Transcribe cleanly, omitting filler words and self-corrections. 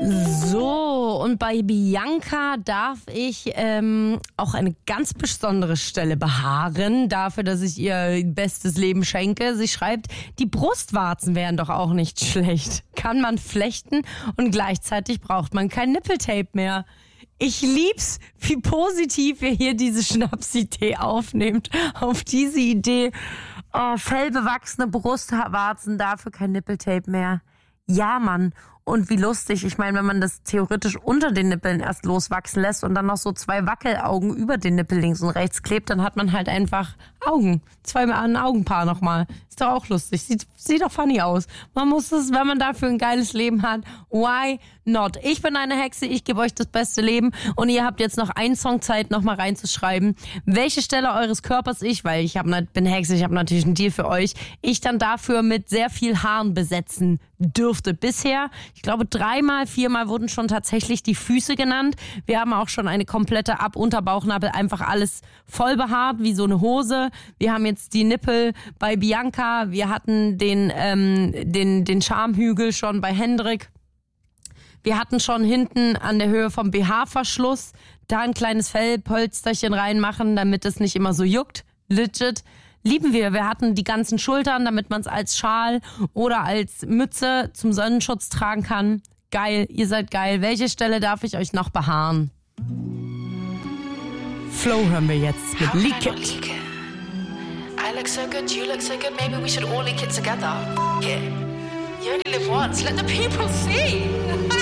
So, und bei Bianca darf ich auch eine ganz besondere Stelle behaaren, dafür, dass ich ihr bestes Leben schenke. Sie schreibt, die Brustwarzen wären doch auch nicht schlecht. Kann man flechten und gleichzeitig braucht man kein Nippeltape mehr. Ich lieb's, wie positiv ihr hier diese Schnapsidee aufnehmt. Auf diese Idee, fellbewachsene Brustwarzen, dafür kein Nippeltape mehr. Ja, Mann. Und wie lustig. Ich meine, wenn man das theoretisch unter den Nippeln erst loswachsen lässt und dann noch so 2 Wackelaugen über den Nippel links und rechts klebt, dann hat man halt einfach Augen. 2 ein Augenpaar nochmal. Ist doch auch lustig. Sieht doch funny aus. Man muss es, wenn man dafür ein geiles Leben hat. Why not? Ich bin eine Hexe, ich gebe euch das beste Leben und ihr habt jetzt noch einen Song Zeit, nochmal reinzuschreiben, welche Stelle eures Körpers weil ich bin Hexe, ich habe natürlich einen Deal für euch, ich dann dafür mit sehr viel Haaren besetzen dürfte. Bisher, ich glaube 3-mal, 4-mal wurden schon tatsächlich die Füße genannt. Wir haben auch schon eine komplette Ab-Unterbauchnabel, einfach alles voll behaart, wie so eine Hose. Wir haben jetzt die Nippel bei Bianca, wir hatten den Schamhügel schon bei Hendrik. Wir hatten schon hinten an der Höhe vom BH-Verschluss da ein kleines Fellpolsterchen reinmachen, damit es nicht immer so juckt. Legit. Lieben wir. Wir hatten die ganzen Schultern, damit man es als Schal oder als Mütze zum Sonnenschutz tragen kann. Geil, ihr seid geil. Welche Stelle darf ich euch noch behaaren? Flow hören wir jetzt mit Leak It. I look so good, you look so good, maybe we should all leak it together. Yeah. You only live once, let the people see.